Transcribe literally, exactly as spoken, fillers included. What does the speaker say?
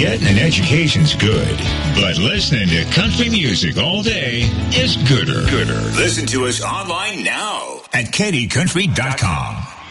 Getting an education's good, but listening to country music all day is gooder. Gooder. Listen to us online now at K D country dot com.